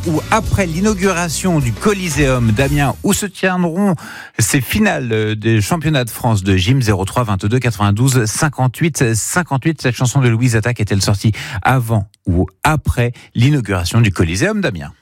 ou après l'inauguration du Coliseum d'Amiens, où se tiendront ces finales des championnats de France de gym 03 22 92 58 58. Cette chanson de Louise Attaque est-elle sortie avant ou après l'inauguration du Coliseum d'Amiens?